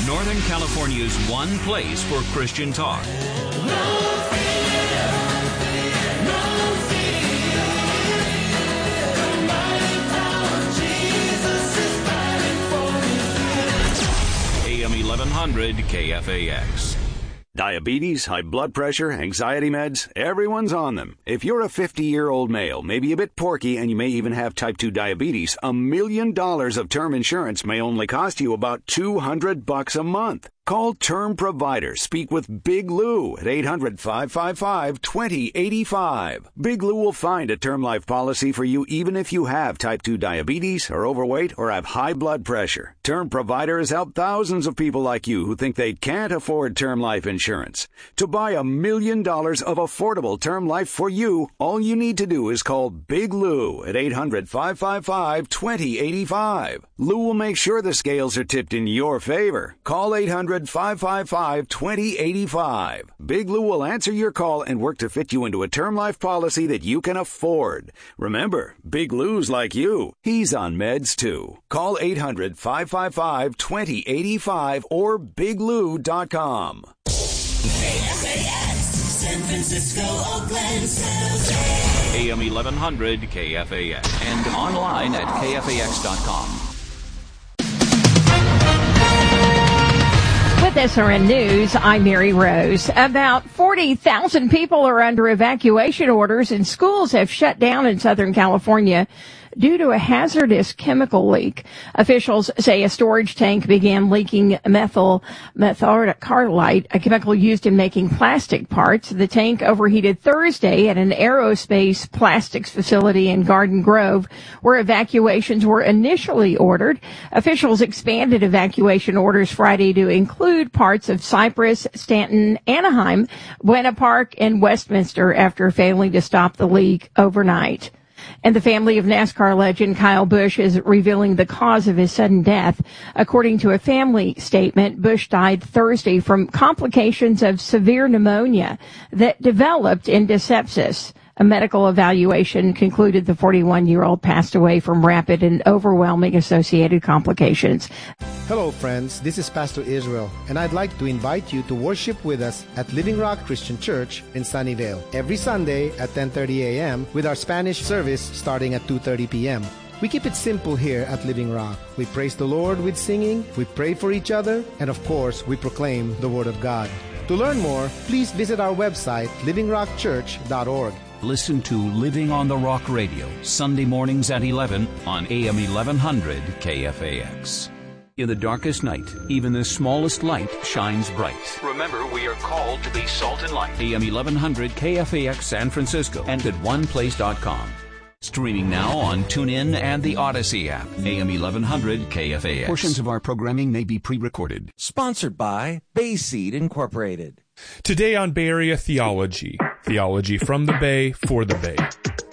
Northern California's one place for Christian talk. AM 1100 KFAX. Diabetes, high blood pressure, anxiety meds, everyone's on them. If you're a 50-year-old male, maybe a bit porky, and you may even have type 2 diabetes, $1 million of term insurance may only cost you about $200 a month. Call Term Provider. Speak with Big Lou at 800-555-2085. Big Lou will find a term life policy for you even if you have type 2 diabetes, are overweight, or have high blood pressure. Term Provider has helped thousands of people like you who think they can't afford term life insurance. To buy $1 million of affordable term life for you, all you need to do is call Big Lou at 800-555-2085. Lou will make sure the scales are tipped in your favor. Call 800-555-2085. Big Lou will answer your call and work to fit you into a term life policy that you can afford. Remember, Big Lou's like you. He's on meds too. Call 800-555-2085 or biglou.com. KFAX, San Francisco, Oakland, San Jose. AM 1100 KFAX and online at KFAX.com. With SRN News, I'm Mary Rose. About 40,000 people are under evacuation orders, and schools have shut down in Southern California due to a hazardous chemical leak. Officials say a storage tank began leaking methyl methacrylate, a chemical used in making plastic parts. The tank overheated Thursday at an aerospace plastics facility in Garden Grove, where evacuations were initially ordered. Officials expanded evacuation orders Friday to include parts of Cypress, Stanton, Anaheim, Buena Park, and Westminster after failing to stop the leak overnight. And the family of NASCAR legend Kyle Busch is revealing the cause of his sudden death. According to a family statement, Busch died Thursday from complications of severe pneumonia that developed into sepsis. A medical evaluation concluded the 41-year-old passed away from rapid and overwhelming associated complications. Hello, friends. This is Pastor Israel, and I'd like to invite you to worship with us at Living Rock Christian Church in Sunnyvale every Sunday at 10:30 a.m. with our Spanish service starting at 2:30 p.m. We keep it simple here at Living Rock. We praise the Lord with singing, we pray for each other, and of course, we proclaim the Word of God. To learn more, please visit our website, livingrockchurch.org. Listen to Living on the Rock Radio, Sunday mornings at 11 on AM 1100 KFAX. In the darkest night, even the smallest light shines bright. Remember, we are called to be salt and light. AM 1100 KFAX San Francisco and at oneplace.com. Streaming now on TuneIn and the Odyssey app. AM 1100 KFAX. Portions of our programming may be pre-recorded. Sponsored by Bayseed Incorporated. Today on Bay Area Theology, Theology from the Bay, for the Bay.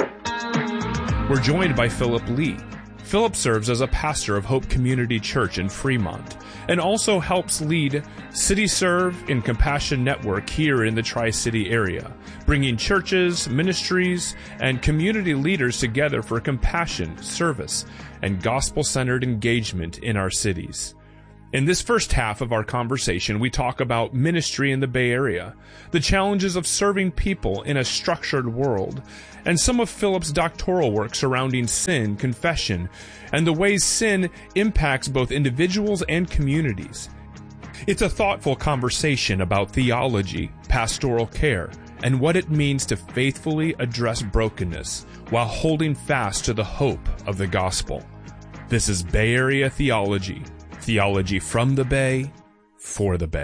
We're joined by Philip Lee. Philip serves as a pastor of Hope Community Church in Fremont and also helps lead CityServe and Compassion Network here in the Tri-City area, bringing churches, ministries, and community leaders together for compassion, service, and gospel-centered engagement in our cities. In this first half of our conversation, we talk about ministry in the Bay Area, the challenges of serving people in a structured world, and some of Philip's doctoral work surrounding sin, confession, and the ways sin impacts both individuals and communities. It's a thoughtful conversation about theology, pastoral care, and what it means to faithfully address brokenness while holding fast to the hope of the gospel. This is Bay Area Theology. Theology from the Bay, for the Bay.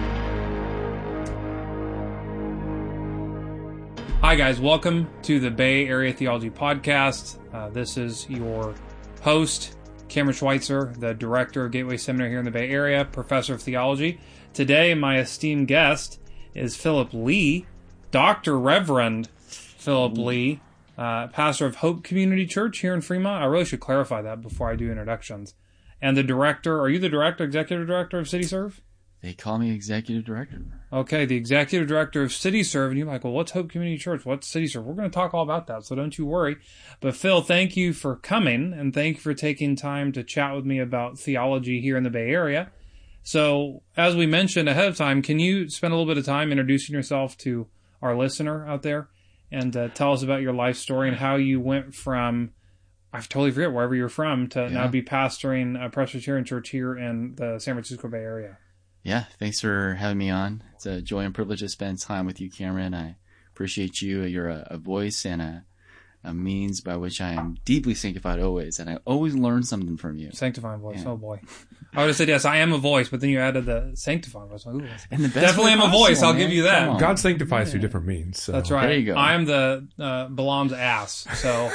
Hi guys, welcome to the Bay Area Theology Podcast. This is your host, Cameron Schweitzer, the director of Gateway Seminary here in the Bay Area, professor of theology. Today, my esteemed guest is Philip Lee, Dr. Reverend Philip Lee, pastor of Hope Community Church here in Fremont. I really should clarify that before I do introductions. And the director, are you the director, executive director of CityServe? They call me executive director. Okay, the executive director of CityServe. And you're like, well, what's Hope Community Church? What's CityServe? We're going to talk all about that, so don't you worry. But Phil, thank you for coming, and thank you for taking time to chat with me about theology here in the Bay Area. So, as we mentioned ahead of time, can you spend a little bit of time introducing yourself to our listener out there and tell us about your life story and how you went from, I totally forget wherever you're from, to now be pastoring a Presbyterian church here in the San Francisco Bay Area? Yeah, thanks for having me on. It's a joy and privilege to spend time with you, Cameron. I appreciate you. You're a voice and a means by which I am deeply sanctified always, and I always learn something from you. Sanctifying voice, Yeah. oh boy. I would have said, yes, I am a voice, but then you added the sanctifying voice. Ooh, And the best definitely way am a possible, voice, I'll man. give you Come that. on. God sanctifies through different means. So. That's right. There you go. I am the Balaam's ass, so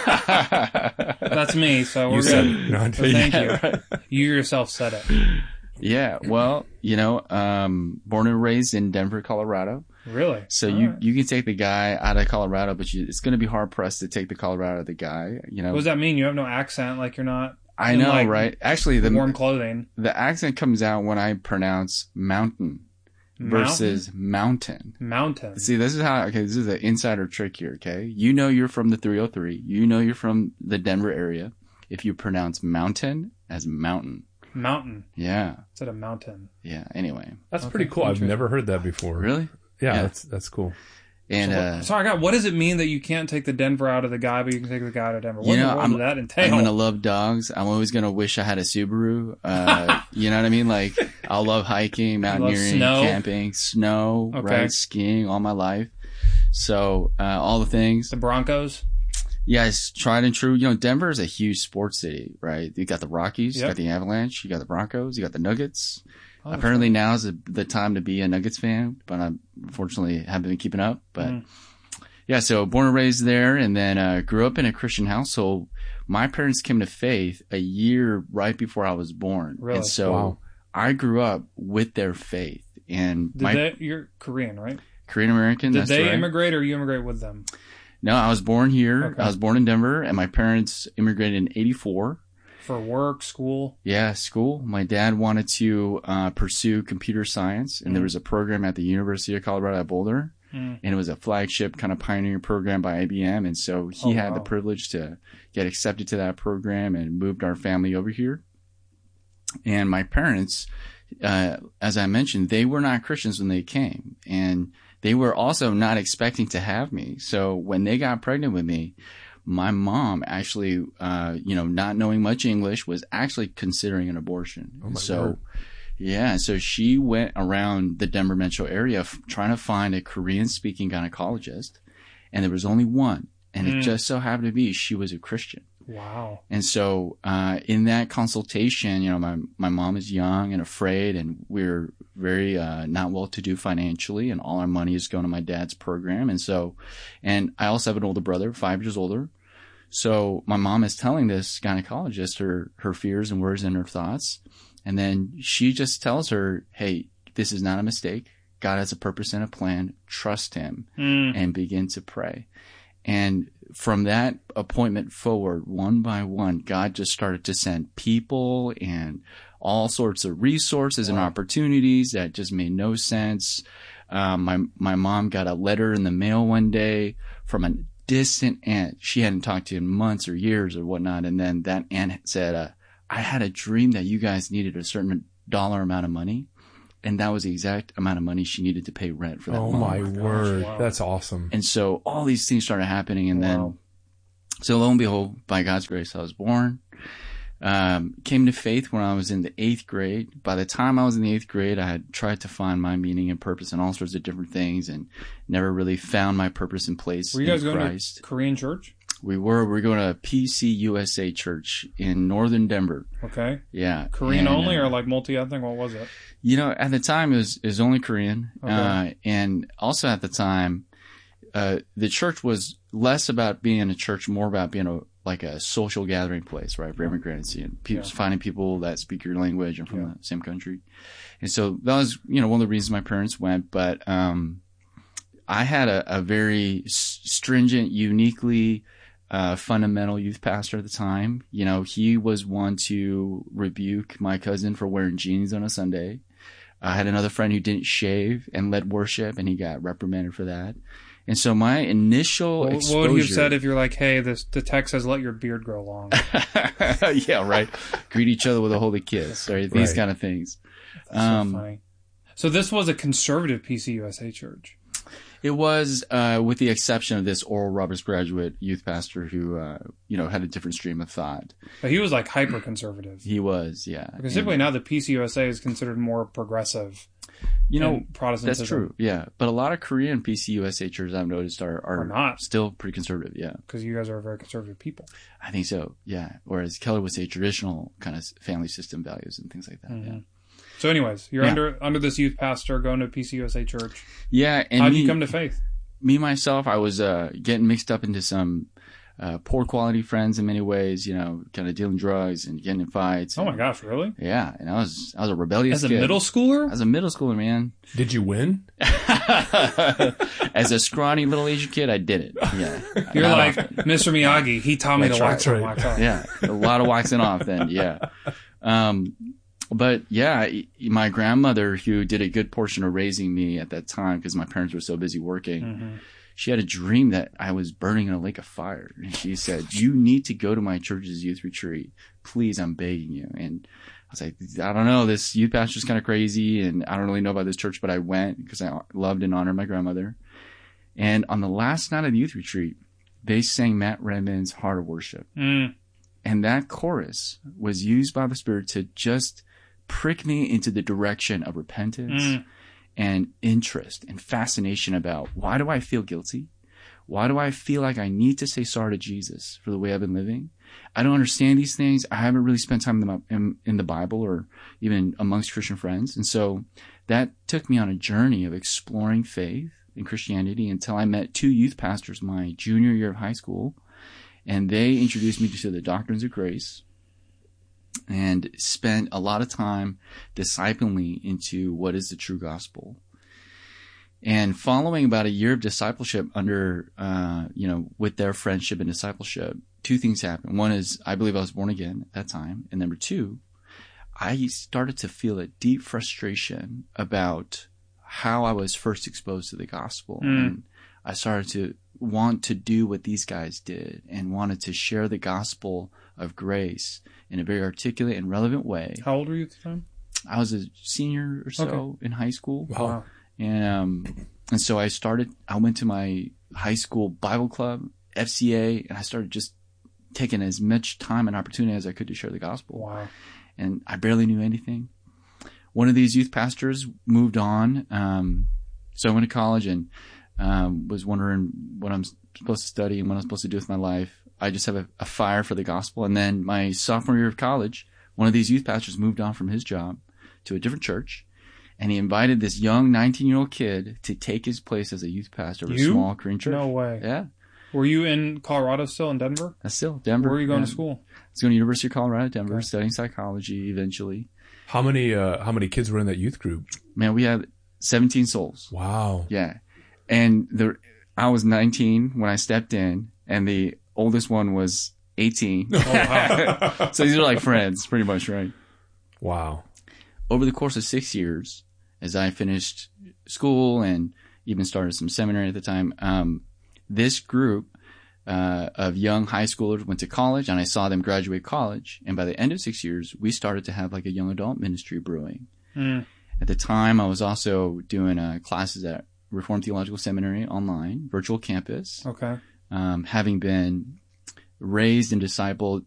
that's me, so we're You said good. it. No, So thank you. Right. You yourself said it. Yeah, well, born and raised in Denver, Colorado. Really? So All you right. you can take the guy out of Colorado, but it's going to be hard pressed to take the Colorado out of the guy. What does that mean? You have no accent, like you're not I in, know, like, right? Actually, warm clothing. the accent comes out when I pronounce mountain versus mountain. Mountain. See, this is this is an insider trick here, okay? You know you're from the 303. You know you're from the Denver area if you pronounce mountain as mountain. Mountain. Yeah. Instead of mountain. Yeah. Anyway. That's Okay, pretty cool. I've interesting. never heard that before. Really? Yeah, Yeah. that's cool. And Sorry, God, what does it mean that you can't take the Denver out of the guy, but you can take the guy out of Denver? What You in know, the world I'm- does that entail? I'm gonna love dogs. I'm always gonna wish I had a Subaru. You know what I mean? Like, I'll love hiking, mountaineering, snow? camping, snow, Okay. right? Skiing all my life. So, all the things. The Broncos? Yeah, it's tried and true. You know, Denver is a huge sports city, right? You got the Rockies, you Yep. got the Avalanche, you got the Broncos, you got the Nuggets. Oh, Apparently now is the time to be a Nuggets fan, but I unfortunately haven't been keeping up. But yeah, so born and raised there, and then grew up in a Christian household. My parents came to faith a year right before I was born. Really? And so Wow. I grew up with their faith. And You're Korean, right? Korean American, Did that's they right. immigrate or you immigrate with them? No, I was born here. Okay. I was born in Denver, and my parents immigrated in 1984. For work, school? Yeah, school. My dad wanted to pursue computer science, and there was a program at the University of Colorado at Boulder, and it was a flagship kind of pioneering program by IBM, and so he had the wow. privilege to get accepted to that program and moved our family over here. And my parents, as I mentioned, they were not Christians when they came, and they were also not expecting to have me. So when they got pregnant with me, my mom actually, not knowing much English, was actually considering an abortion. Oh my so, word. yeah, so she went around the Denver metro area trying to find a Korean-speaking gynecologist, and there was only one, and it just so happened to be she was a Christian. Wow. And so, in that consultation, my mom is young and afraid, and we're very, not well to do financially, and all our money is going to my dad's program. And I also have an older brother, 5 years older. So my mom is telling this gynecologist her fears and worries and her thoughts. And then she just tells her, hey, this is not a mistake. God has a purpose and a plan. Trust him and begin to pray. And from that appointment forward, one by one, God just started to send people and all sorts of resources and opportunities that just made no sense. My mom got a letter in the mail one day from a distant aunt she hadn't talked to in months or years or whatnot. And then that aunt said, I had a dream that you guys needed a certain dollar amount of money. And that was the exact amount of money she needed to pay rent for that Oh month. my word. wow. That's awesome. And so all these things started happening. And Wow. then, so lo and behold, by God's grace, I was born. Came to faith when I was in the 8th grade. By the time I was in the 8th grade, I had tried to find my meaning and purpose in all sorts of different things and never really found my purpose and place Were you guys in going Christ. to Korean church? We were going to PCUSA Church in northern Denver. Okay. Yeah. Korean And, only or like multi-ethnic? What was it? at the time it was only Korean. Okay. And also at the time, the church was less about being a church, more about being a social gathering place, right? For immigrants and people, finding people that speak your language and from the same country. And so that was, one of the reasons my parents went. But, I had a very stringent, uniquely, fundamental youth pastor at the time. He was one to rebuke my cousin for wearing jeans on a Sunday. I had another friend who didn't shave and led worship, and he got reprimanded for that. And so my initial exposure... What would you have said if you're like, hey, the text says let your beard grow long? Yeah, right. Greet each other with a holy kiss, right? These kind of things. That's so funny. So this was a conservative PCUSA church. It was, with the exception of this Oral Roberts graduate youth pastor who, had a different stream of thought. But he was like hyper conservative. He was, yeah. Because typically now the PCUSA is considered more progressive. Protestantism. That's true, yeah. But a lot of Korean PCUSA churches I've noticed are not still pretty conservative, yeah. Because you guys are very conservative people. I think so, yeah. Whereas Keller would say traditional kind of family system values and things like that, yeah. So anyways, you're under this youth pastor going to PCUSA church. Yeah. And how'd you come to faith? Me, myself, I was getting mixed up into some poor quality friends in many ways, kind of dealing drugs and getting in fights. Oh my gosh, really? Yeah. And I was a rebellious kid. As a middle schooler? As a middle schooler, man. Did you win? As a scrawny little Asian kid, I did it. Yeah. You're like Mr. Miyagi. He taught me to wax on, wax off. Yeah. A lot of waxing off then. Yeah. But yeah, my grandmother, who did a good portion of raising me at that time because my parents were so busy working, she had a dream that I was burning in a lake of fire. And she said, you need to go to my church's youth retreat. Please, I'm begging you. And I was like, I don't know, this youth pastor's kind of crazy and I don't really know about this church, but I went because I loved and honored my grandmother. And on the last night of the youth retreat, they sang Matt Redman's Heart of Worship. And that chorus was used by the Spirit to just prick me into the direction of repentance and interest and fascination about why do I feel guilty? Why do I feel like I need to say sorry to Jesus for the way I've been living? I don't understand these things. I haven't really spent time in the Bible or even amongst Christian friends. And so that took me on a journey of exploring faith and Christianity until I met two youth pastors my junior year of high school. And they introduced me to the doctrines of grace and spent a lot of time discipling me into what is the true gospel. And following about a year of discipleship under, with their friendship and discipleship, two things happened. One is I believe I was born again at that time. And number two, I started to feel a deep frustration about how I was first exposed to the gospel. And I started to want to do what these guys did and wanted to share the gospel of grace in a very articulate and relevant way. How old were you at the time? I was a senior or so in high school. Wow. And so I went to my high school Bible club, FCA, and I started just taking as much time and opportunity as I could to share the gospel. Wow. And I barely knew anything. One of these youth pastors moved on. So I went to college and was wondering what I'm supposed to study and what I'm supposed to do with my life. I just have a fire for the gospel. And then my sophomore year of college, one of these youth pastors moved on from his job to a different church. And he invited this young 19-year-old kid to take his place as a youth pastor of a small Korean church. No way. Yeah. Were you in Colorado still, in Denver? Still, Denver. Where were you going to school? I was going to University of Colorado, Denver, studying psychology eventually. How many kids were in that youth group? Man, we had 17 souls. Wow. Yeah. And I was 19 when I stepped in, and the oldest one was 18. Oh, wow. So these are like friends, pretty much, right? Wow. Over the course of 6 years, as I finished school and even started some seminary at the time, this group of young high schoolers went to college, and I saw them graduate college. And by the end of 6 years, we started to have like a young adult ministry brewing. At the time, I was also doing classes at Reformed Theological Seminary online, virtual campus. Okay. Having been raised and discipled